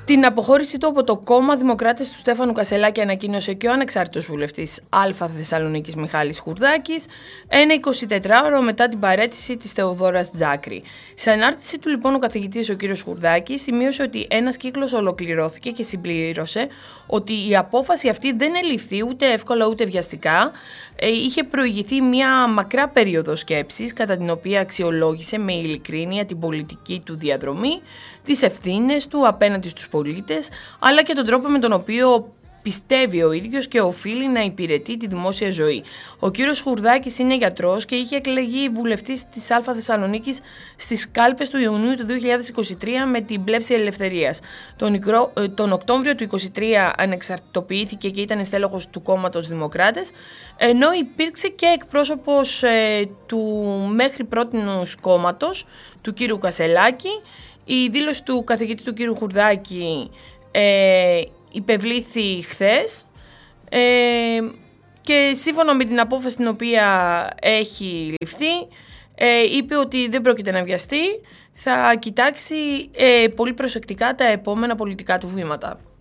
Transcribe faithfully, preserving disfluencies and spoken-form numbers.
Την αποχώρησή του από το κόμμα Δημοκράτες του Στέφανου Κασελάκη ανακοίνωσε και ο ανεξάρτητος βουλευτής Α Θεσσαλονίκης Μιχάλης Χουρδάκης, ένα εικοσιτετράωρο μετά την παραίτηση της Θεοδόρας Τζάκρη. Σε ανάρτηση του λοιπόν ο καθηγητής ο κύριος Χουρδάκης σημείωσε ότι ένας κύκλος ολοκληρώθηκε και συμπλήρωσε ότι η απόφαση αυτή δεν ελήφθη ούτε εύκολα ούτε βιαστικά. Ε, είχε προηγηθεί μια μακρά περίοδο σκέψης κατά την οποία αξιολόγησε με ειλικρίνεια την πολιτική του διαδρομή, τις ευθύνες του απέναντι στους πολίτες, αλλά και τον τρόπο με τον οποίο πιστεύει ο ίδιος και οφείλει να υπηρετεί τη δημόσια ζωή. Ο κύριος Χουρδάκης είναι γιατρός και είχε εκλεγεί βουλευτής της Α Θεσσαλονίκης στις κάλπες του Ιουνίου του δύο χιλιάδες είκοσι τρία με την Πλεύση Ελευθερίας. Τον, ικρό, τον Οκτώβριο του είκοσι τρία ανεξαρτητοποιήθηκε και ήταν στέλεχος του κόμματος Δημοκράτες, ενώ υπήρξε και εκπρόσωπος ε, του μέχρι πρότινους κόμματος, του κύριου Κασελάκη. Η δήλωση του καθηγητή του κύριου Χουρδάκη ε, υπευλήθη χθες ε, και σύμφωνα με την απόφαση την οποία έχει ληφθεί ε, είπε ότι δεν πρόκειται να βιαστεί, θα κοιτάξει ε, πολύ προσεκτικά τα επόμενα πολιτικά του βήματα.